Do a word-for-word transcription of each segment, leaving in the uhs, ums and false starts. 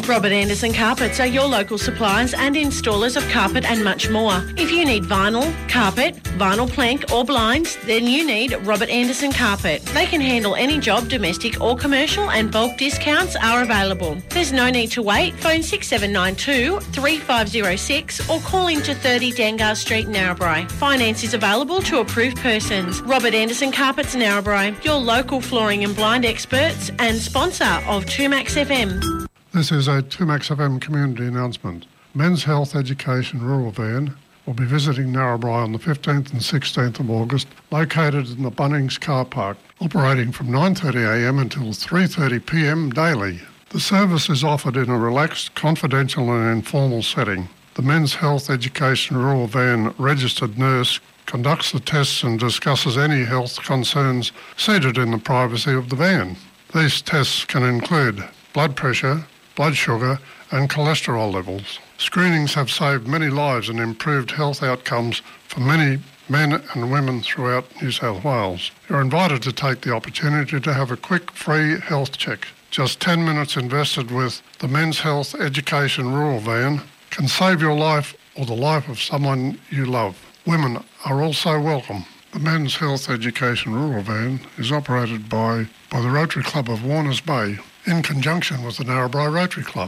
Robert Anderson Carpets are your local suppliers and installers of carpet and much more. If you need vinyl, carpet, vinyl plank or blinds, then you need Robert Anderson Carpet. They can handle any job, domestic or commercial, and bulk discounts are available. There's no need to wait. Phone six seven nine two, three five zero six or call into thirty Dangar Street, Narrabri. Finance is available to approved persons. Robert Anderson Carpets, Narrabri, your local flooring and blind experts and sponsor of two Max F M. This is a two Max F M community announcement. Men's Health Education Rural Van will be visiting Narrabri on the fifteenth and sixteenth of August, located in the Bunnings car park, operating from nine thirty a m until three thirty p m daily. The service is offered in a relaxed, confidential and informal setting. The Men's Health Education Rural Van registered nurse conducts the tests and discusses any health concerns seated in the privacy of the van. These tests can include blood pressure, blood sugar and cholesterol levels. Screenings have saved many lives and improved health outcomes for many men and women throughout New South Wales. You're invited to take the opportunity to have a quick free health check. Just ten minutes invested with the Men's Health Education Rural Van can save your life or the life of someone you love. Women are also welcome. The Men's Health Education Rural Van is operated by, by the Rotary Club of Warners Bay in conjunction with the Narrabri Rotary Club.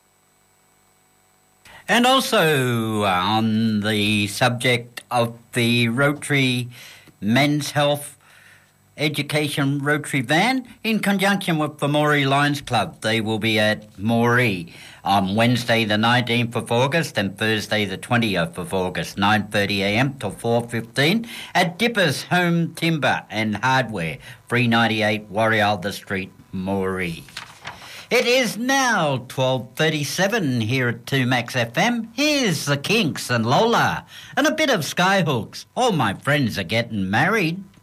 And also uh, on the subject of the Rotary Men's Health Education Rotary Van, in conjunction with the Moree Lions Club. They will be at Moree on Wednesday the nineteenth of August and Thursday the twentieth of August, nine thirty a m to four fifteen at Dippers Home Timber and Hardware, three ninety-eight Warrialda Street, Moree. It is now twelve thirty-seven here at two Max F M. Here's the Kinks and Lola and a bit of Skyhooks. All my friends are getting married.